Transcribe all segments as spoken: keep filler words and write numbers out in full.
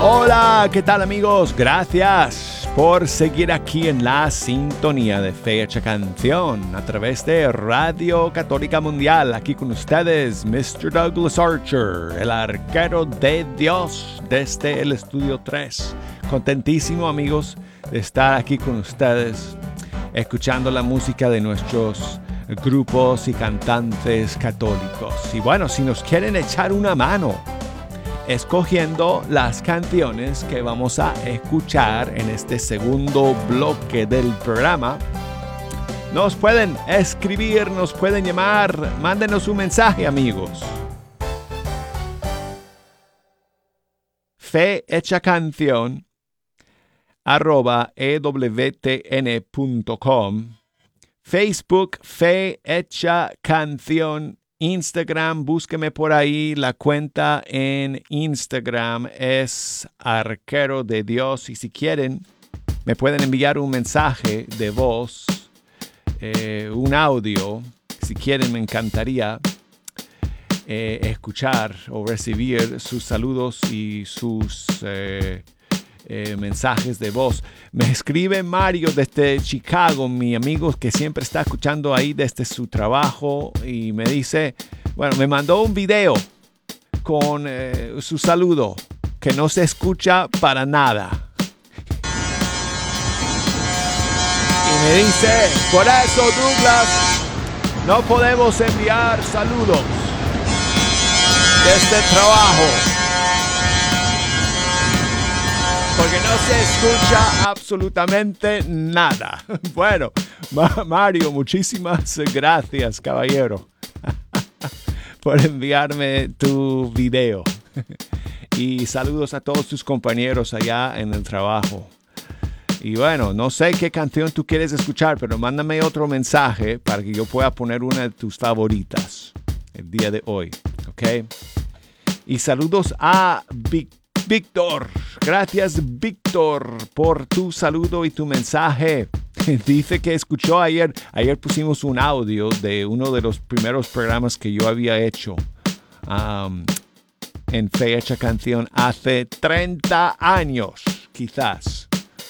Hola, ¿qué tal amigos? Gracias por seguir aquí en la sintonía de Fecha Canción a través de Radio Católica Mundial. Aquí con ustedes, mister Douglas Archer, el arquero de Dios desde el Estudio tres. Contentísimo amigos de estar aquí con ustedes, escuchando la música de nuestros grupos y cantantes católicos. Y bueno, si nos quieren echar una mano escogiendo las canciones que vamos a escuchar en este segundo bloque del programa, nos pueden escribir, nos pueden llamar, mándenos un mensaje amigos. Fe Hecha Canción arroba e w t n punto com, Facebook Fe Hecha Canción, Instagram, búsqueme por ahí, la cuenta en Instagram es Arquero de Dios y si quieren me pueden enviar un mensaje de voz, eh, un audio, si quieren me encantaría eh, escuchar o recibir sus saludos y sus eh, eh, mensajes de voz. Me escribe Mario desde Chicago, mi amigo que siempre está escuchando ahí desde su trabajo y me dice, bueno, me mandó un video con eh, su saludo que no se escucha para nada. Y me dice, por eso Douglas, no podemos enviar saludos desde el trabajo, porque no se escucha absolutamente nada. Bueno, Ma- Mario, muchísimas gracias, caballero, por enviarme tu video. Y saludos a todos tus compañeros allá en el trabajo. Y bueno, no sé qué canción tú quieres escuchar, pero mándame otro mensaje para que yo pueda poner una de tus favoritas el día de hoy, ¿ok? Y saludos a Victoria. Víctor, gracias Víctor por tu saludo y tu mensaje. Dice que escuchó ayer, ayer pusimos un audio de uno de los primeros programas que yo había hecho um, en Fe Hecha Canción hace treinta años, quizás.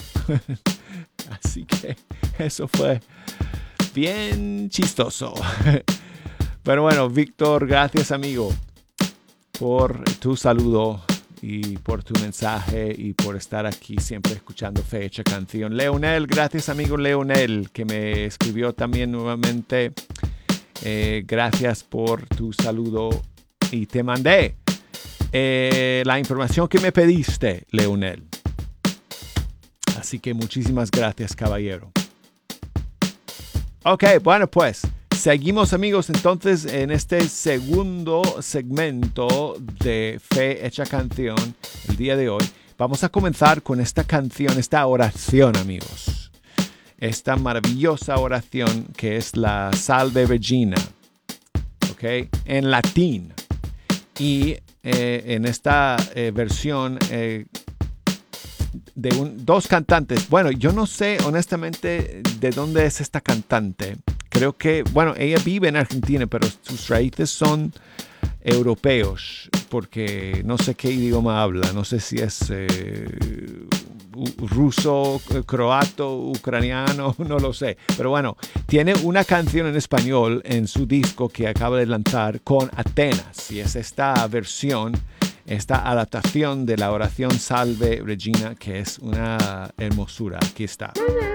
Así que eso fue bien chistoso. Pero bueno, Víctor, gracias amigo por tu saludo y por tu mensaje y por estar aquí siempre escuchando Fe Hecha Canción. Leonel, gracias amigo Leonel, que me escribió también nuevamente. Eh, gracias por tu saludo y te mandé eh, la información que me pediste, Leonel. Así que muchísimas gracias, caballero. Ok, bueno pues, seguimos amigos entonces en este segundo segmento de Fe Hecha Canción el día de hoy. Vamos a comenzar con esta canción, esta oración amigos. Esta maravillosa oración que es la Salve Regina, ¿ok? En latín. Y eh, en esta eh, versión eh, de un, dos cantantes. Bueno, yo no sé honestamente de dónde es esta cantante. Creo que, bueno, ella vive en Argentina, pero sus raíces son europeos, porque no sé qué idioma habla. No sé si es eh, ruso, croato, ucraniano, no lo sé. Pero bueno, tiene una canción en español en su disco que acaba de lanzar con Atenas. Y es esta versión, esta adaptación de la oración Salve Regina, que es una hermosura. Aquí está.